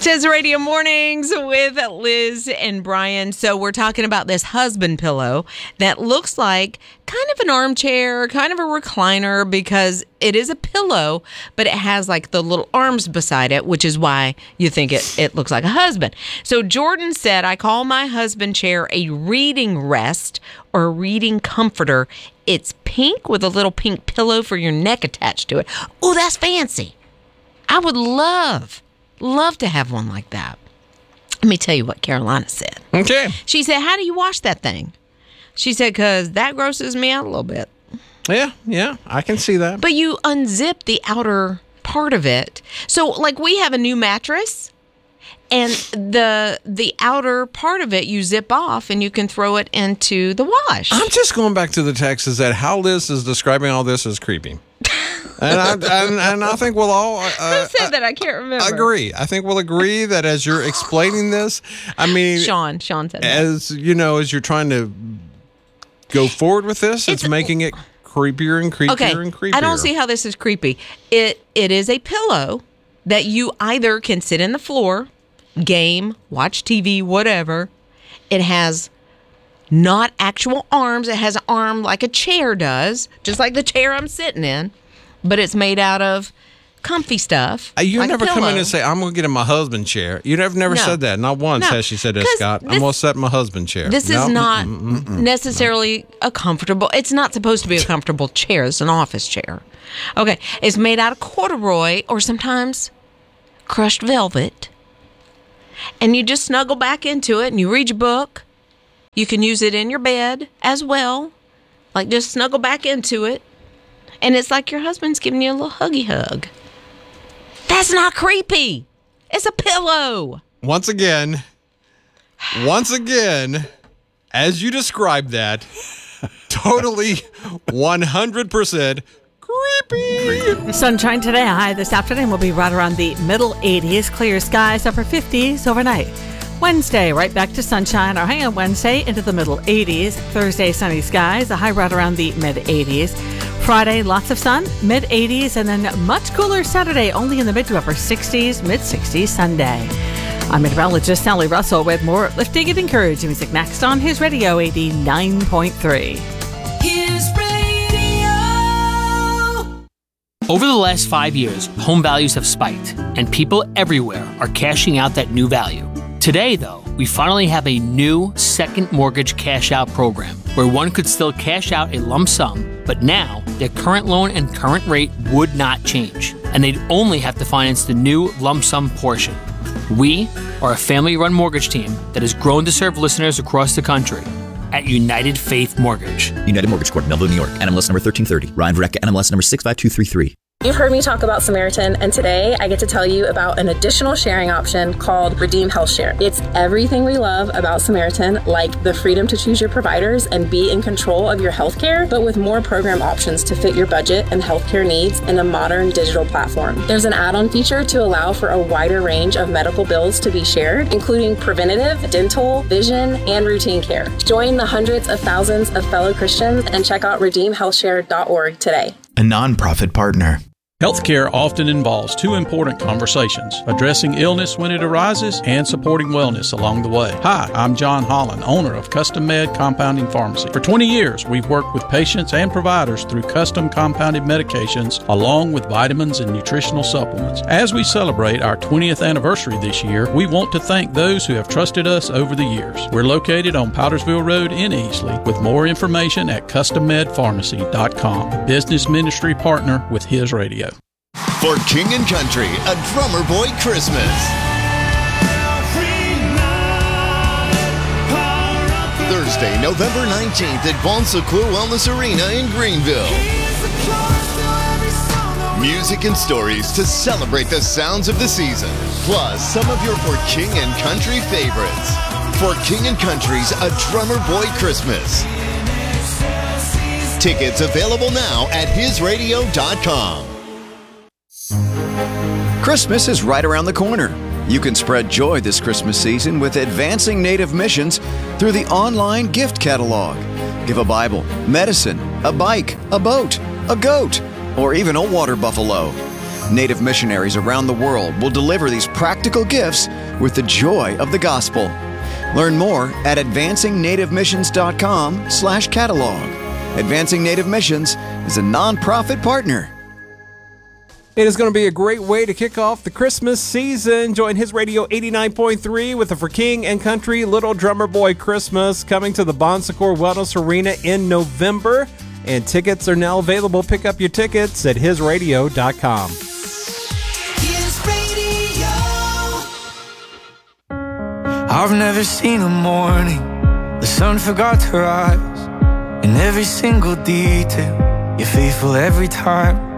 Says Radio Mornings with Liz and Brian. So we're talking about this husband pillow that looks like kind of an armchair, kind of a recliner, because it is a pillow, but it has like the little arms beside it, which is why you think it looks like a husband. So Jordan said, I call my husband chair a reading rest or a reading comforter. It's pink with a little pink pillow for your neck attached to it. Oh, that's fancy. I would love to have one like that. Let me tell you what Carolina said. Okay. She said, how do you wash that thing? She said, because that grosses me out a little bit. Yeah, I can see that. But you unzip the outer part of it. So, like, we have a new mattress, and the outer part of it you zip off, and you can throw it into the wash. I'm just going back to the text is that how Liz is describing all this is creepy. And I think we'll all... Who said that? I can't remember. Agree. I think we'll agree that as you're explaining this, I mean... Sean said that. As you're trying to go forward with this, it's making it creepier and creepier and creepier. I don't see how this is creepy. It is a pillow that you either can sit in the floor, game, watch TV, whatever. It has not actual arms. It has an arm like a chair does, just like the chair I'm sitting in. But it's made out of comfy stuff. You like never come in and say, I'm going to get in my husband chair. You never said that. Not once has she said that, Scott. I'm going to sit in my husband chair. This is not necessarily a comfortable... It's not supposed to be a comfortable chair. It's an office chair. Okay. It's made out of corduroy or sometimes crushed velvet. And you just snuggle back into it and you read your book. You can use it in your bed as well. Like, just snuggle back into it. And it's like your husband's giving you a little huggy hug. That's not creepy. It's a pillow. Once again, as you described that, totally 100% creepy. Sunshine today, high this afternoon will be right around the middle 80s. Clear skies, upper 50s overnight. Wednesday, right back to sunshine. Our high on Wednesday into the middle 80s. Thursday, sunny skies, a high right around the mid 80s. Friday, lots of sun, mid 80s, and then much cooler Saturday, only in the mid to upper 60s, mid 60s Sunday. I'm meteorologist Sally Russell with more uplifting and encouraging music next on His Radio 89.3. His Radio. Over the last 5 years, home values have spiked, and people everywhere are cashing out that new value. Today, though, we finally have a new second mortgage cash out program where one could still cash out a lump sum, but now their current loan and current rate would not change, and they'd only have to finance the new lump sum portion. We are a family-run mortgage team that has grown to serve listeners across the country at United Faith Mortgage. United Mortgage Corp, Melville, New York. NMLS number 1330. Ryan Verrecka, NMLS number 65233. You've heard me talk about Samaritan, and today I get to tell you about an additional sharing option called Redeem Health Share. It's everything we love about Samaritan, like the freedom to choose your providers and be in control of your healthcare, but with more program options to fit your budget and healthcare needs in a modern digital platform. There's an add-on feature to allow for a wider range of medical bills to be shared, including preventative, dental, vision, and routine care. Join the hundreds of thousands of fellow Christians and check out redeemhealthshare.org today. A nonprofit partner. Healthcare often involves two important conversations: addressing illness when it arises and supporting wellness along the way. Hi, I'm John Holland, owner of Custom Med Compounding Pharmacy. For 20 years, we've worked with patients and providers through custom compounded medications along with vitamins and nutritional supplements. As we celebrate our 20th anniversary this year, we want to thank those who have trusted us over the years. We're located on Powdersville Road in Easley, with more information at CustomMedPharmacy.com, a business ministry partner with His Radio. For King and Country, a Drummer Boy Christmas. Thursday, November 19th at Bon Secours Wellness Arena in Greenville. Music and stories to celebrate the sounds of the season, plus some of your For King and Country favorites. For King and Country's A Drummer Boy Christmas. Tickets available now at hisradio.com. Christmas is right around the corner. You can spread joy this Christmas season with Advancing Native Missions through the online gift catalog. Give a Bible, medicine, a bike, a boat, a goat, or even a water buffalo. Native missionaries around the world will deliver these practical gifts with the joy of the gospel. Learn more at advancingNativeMissions.com/catalog. Advancing Native Missions is a nonprofit partner. It is going to be a great way to kick off the Christmas season. Join His Radio 89.3 with the For King and Country Little Drummer Boy Christmas coming to the Bon Secours Wellness Arena in November. And tickets are now available. Pick up your tickets at hisradio.com. His Radio. I've never seen a morning the sun forgot to rise. In every single detail, you're faithful every time.